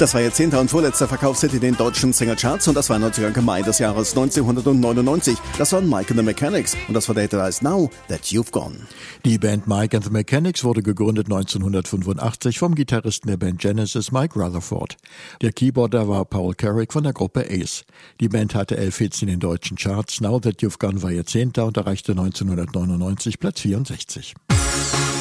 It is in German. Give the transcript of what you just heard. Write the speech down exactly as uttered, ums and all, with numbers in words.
Das war ihr zehnter und vorletzter Verkaufshit in den deutschen Single-Charts und das war neunzehnten Mai des Jahres neunzehnhundertneunundneunzig. Das waren Mike and the Mechanics und das war der Hit, der heißt Now That You've Gone. Die Band Mike and the Mechanics wurde gegründet neunzehnhundertfünfundachtzig vom Gitarristen der Band Genesis, Mike Rutherford. Der Keyboarder war Paul Carrick von der Gruppe Ace. Die Band hatte elf Hits in den deutschen Charts. Now That You've Gone war ihr zehnter und erreichte neunzehnhundertneunundneunzig Platz vierundsechzig.